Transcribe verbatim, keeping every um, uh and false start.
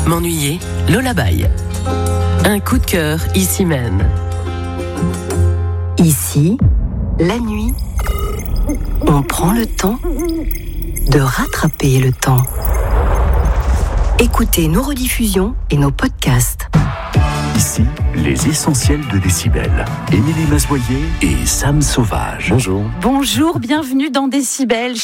M'ennuyer, Lola Baye. Un coup de cœur ici même. Ici, la nuit, on prend le temps de rattraper le temps. Écoutez nos rediffusions et nos podcasts. Ici, les essentiels de Décibel. Émilie Mazoyer et Sam Sauvage. Bonjour. Bonjour, bienvenue dans Décibel.